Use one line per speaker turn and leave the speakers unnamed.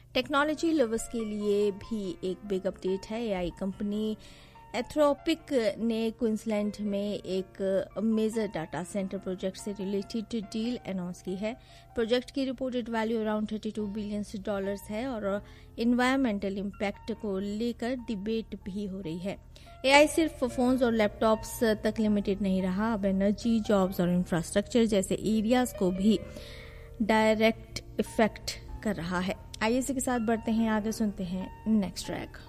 Technology lovers के लिए भी एक बिग अपडेट है। एआई कंपनी एंथ्रोपिक ने क्वींसलैंड में एक मेजर डाटा सेंटर प्रोजेक्ट से रिलेटेड डील अनाउंस की है। प्रोजेक्ट की रिपोर्टेड वैल्यू अराउंड $32 बिलियन है और इन्वायरमेंटल इम्पैक्ट को लेकर डिबेट भी हो रही है। एआई सिर्फ फोन्स और लैपटॉप्स तक लिमिटेड नहीं रहा, अब एनर्जी, जॉब्स और इंफ्रास्ट्रक्चर जैसे एरियाज को भी डायरेक्ट इफेक्ट कर रहा है। आइए इसी के साथ बढ़ते हैं आगे, सुनते हैं नेक्स्ट ट्रैक।